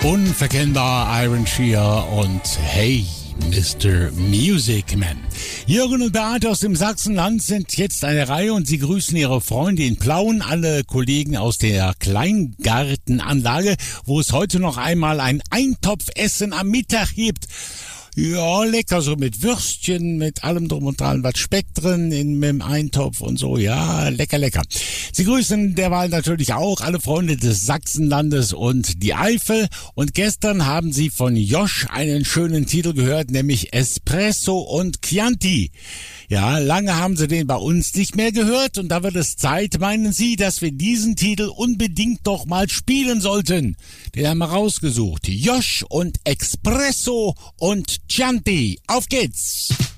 Unverkennbar Iron Shear und Hey, Mr. Music Man. Jürgen und Beate aus dem Sachsenland sind jetzt eine Reihe und sie grüßen ihre Freunde in Plauen, alle Kollegen aus der Kleingartenanlage, wo es heute noch einmal ein Eintopfessen am Mittag gibt. Ja, lecker, so mit Würstchen, mit allem drum und dran, was Speck drin mit dem Eintopf und so. Ja, lecker, lecker. Sie grüßen derweil natürlich auch alle Freunde des Sachsenlandes und die Eifel. Und gestern haben sie von Josh einen schönen Titel gehört, nämlich Espresso und Chianti. Ja, lange haben sie den bei uns nicht mehr gehört und da wird es Zeit, meinen sie, dass wir diesen Titel unbedingt doch mal spielen sollten. Den haben wir rausgesucht. Josh und Espresso und Chianti. Auf geht's!